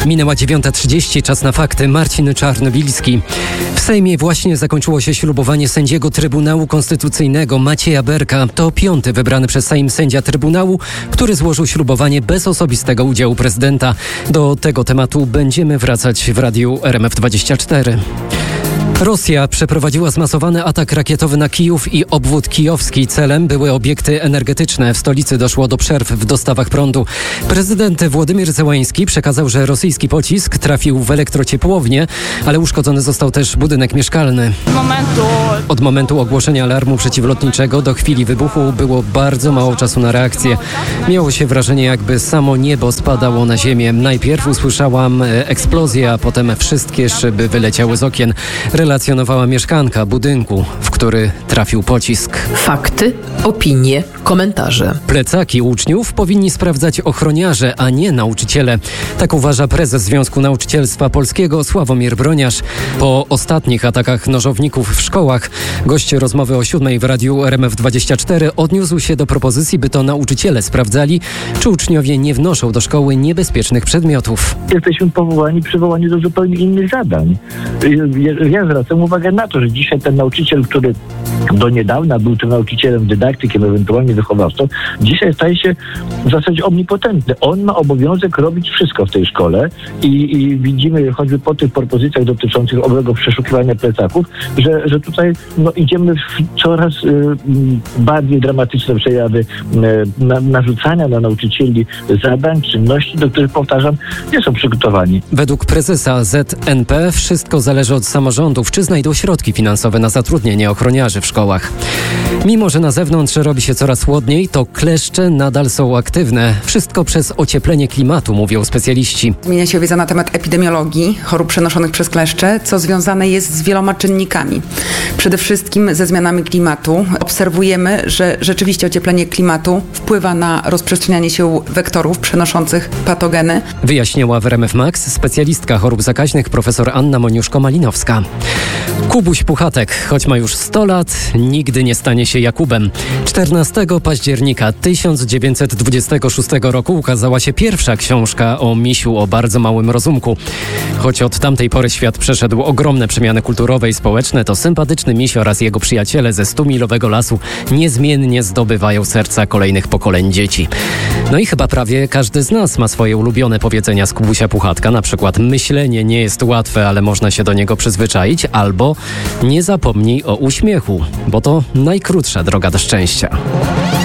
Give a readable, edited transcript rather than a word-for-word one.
Minęła 9:30, czas na fakty. Marcin Czarnobilski. W Sejmie właśnie zakończyło się ślubowanie sędziego Trybunału Konstytucyjnego Macieja Berka. To 5. wybrany przez Sejm sędzia Trybunału, który złożył ślubowanie bez osobistego udziału prezydenta. Do tego tematu będziemy wracać w radiu RMF24. Rosja przeprowadziła zmasowany atak rakietowy na Kijów i obwód kijowski. Celem były obiekty energetyczne. W stolicy doszło do przerw w dostawach prądu. Prezydent Władimir Zełański przekazał, że rosyjski pocisk trafił w elektrociepłownię, ale uszkodzony został też budynek mieszkalny. Od momentu ogłoszenia alarmu przeciwlotniczego do chwili wybuchu było bardzo mało czasu na reakcję. Miało się wrażenie, jakby samo niebo spadało na ziemię. Najpierw usłyszałam eksplozję, a potem wszystkie szyby wyleciały z okien. Relacjonowała mieszkanka budynku, w który trafił pocisk. Fakty, opinie, komentarze. Plecaki uczniów powinni sprawdzać ochroniarze, a nie nauczyciele. Tak uważa prezes Związku Nauczycielstwa Polskiego Sławomir Broniarz. Po ostatnich atakach nożowników w szkołach gość rozmowy o 7:00 w radiu RMF24 odniósł się do propozycji, by to nauczyciele sprawdzali, czy uczniowie nie wnoszą do szkoły niebezpiecznych przedmiotów. Jesteśmy przywołani do zupełnie innych zadań. Ja zwracam uwagę na to, że dzisiaj ten nauczyciel, który do niedawna był tym nauczycielem, dydaktykiem, ewentualnie wychowawcą, dzisiaj staje się w zasadzie omnipotentny. On ma obowiązek robić wszystko w tej szkole i widzimy choćby po tych propozycjach dotyczących owego przeszukiwania plecaków, że tutaj idziemy w coraz bardziej dramatyczne przejawy narzucania na nauczycieli zadań, czynności, do których, powtarzam, nie są przygotowani. Według prezesa ZNP wszystko zależy od samorządów, czy znajdą środki finansowe na zatrudnienie ochroniarzy w szkołach. Mimo że na zewnątrz robi się coraz chłodniej, to kleszcze nadal są aktywne. Wszystko przez ocieplenie klimatu, mówią specjaliści. Zmienia się wiedza na temat epidemiologii chorób przenoszonych przez kleszcze, co związane jest z wieloma czynnikami. Przede wszystkim ze zmianami klimatu. Obserwujemy, że rzeczywiście ocieplenie klimatu wpływa na rozprzestrzenianie się wektorów przenoszących patogeny. Wyjaśniła w RMF Max specjalistka chorób zakaźnych profesor Anna Moniuszko-Malinowska. Kubuś Puchatek, choć ma już 100 lat, nigdy nie stanie się Jakubem. 14 października 1926 roku ukazała się pierwsza książka o misiu o bardzo małym rozumku. Choć od tamtej pory świat przeszedł ogromne przemiany kulturowe i społeczne, to sympatyczny miś oraz jego przyjaciele ze 100-milowego lasu niezmiennie zdobywają serca kolejnych pokoleń dzieci. No i chyba prawie każdy z nas ma swoje ulubione powiedzenia z Kubusia Puchatka. Na przykład myślenie nie jest łatwe, ale można się do niego przyzwyczaić, albo nie zapomnij o uśmiechu, bo to najkrótsza droga do szczęścia.